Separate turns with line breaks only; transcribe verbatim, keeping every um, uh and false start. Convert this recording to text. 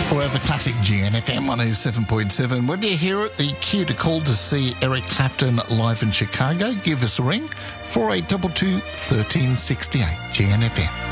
Forever Classic G N F M one oh seven point seven. When you hear it, the cue to call to see Eric Clapton live in Chicago, give us a ring, four eight two two, one three six eight, G N F M.